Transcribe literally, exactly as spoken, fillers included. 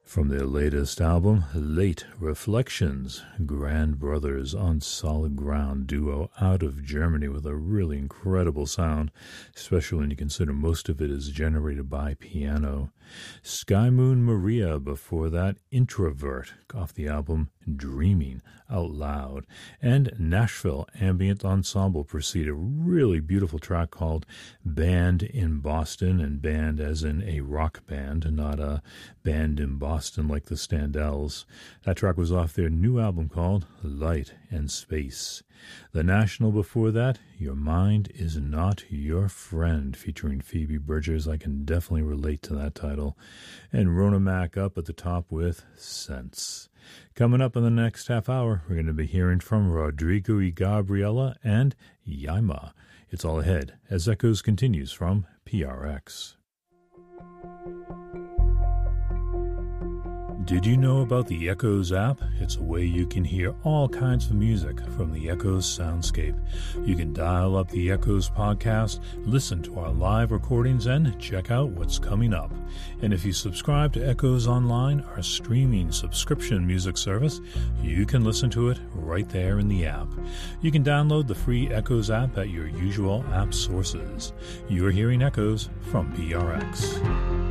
From their latest album, Late Reflections, Grand Brothers on Solid Ground duo out of Germany with a really incredible sound, especially when you consider most of it is generated by piano. Sky Moon Maria before that, Introvert off the album Dreaming Out Loud. And Nashville Ambient Ensemble preceded a really beautiful track called Band in Boston, and band as in a rock band, not a band in Boston like the Standells. That track was off their new album called Light and Space. The National before that, Your Mind Is Not Your Friend, featuring Phoebe Bridgers. I can definitely relate to that title. And Rona Mac up at the top with Sense. Coming up in the next half hour, we're going to be hearing from Rodrigo y Gabriela and Yaima. It's all ahead as Echoes continues from P R X. Did you know about the Echoes app? It's a way you can hear all kinds of music from the Echoes soundscape. You can dial up the Echoes podcast, listen to our live recordings, and check out what's coming up. And if you subscribe to Echoes Online, our streaming subscription music service, you can listen to it right there in the app. You can download the free Echoes app at your usual app sources. You're hearing Echoes from P R X.